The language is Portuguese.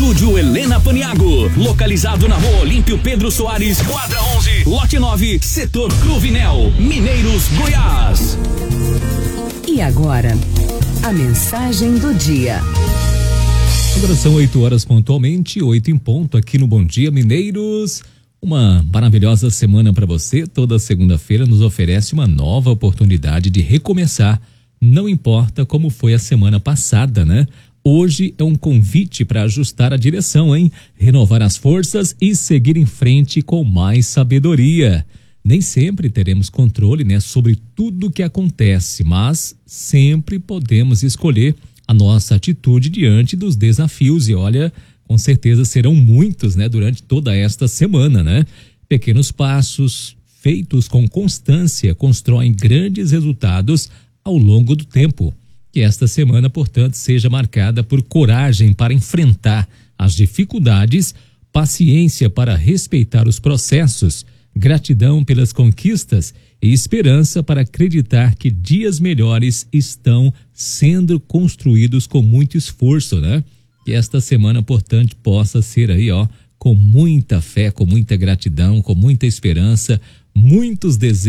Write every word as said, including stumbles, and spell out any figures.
Estúdio Helena Paniago, localizado na Rua Olímpio Pedro Soares, quadra onze, lote nove, setor Cruvinel, Mineiros, Goiás. E agora, a mensagem do dia. Agora são oito horas pontualmente, oito em ponto aqui no Bom Dia Mineiros. Uma maravilhosa semana para você. Toda segunda-feira nos oferece uma nova oportunidade de recomeçar. Não importa como foi a semana passada, né? Hoje é um convite para ajustar a direção, hein? Renovar as forças e seguir em frente com mais sabedoria. Nem sempre teremos controle, né, sobre tudo que acontece, mas sempre podemos escolher a nossa atitude diante dos desafios. E olha, com certeza serão muitos, né, durante toda esta semana, né? Pequenos passos feitos com constância constroem grandes resultados ao longo do tempo. Que esta semana, portanto, seja marcada por coragem para enfrentar as dificuldades, paciência para respeitar os processos, gratidão pelas conquistas e esperança para acreditar que dias melhores estão sendo construídos com muito esforço, né? Que esta semana, portanto, possa ser aí, ó, com muita fé, com muita gratidão, com muita esperança, muitos desejos.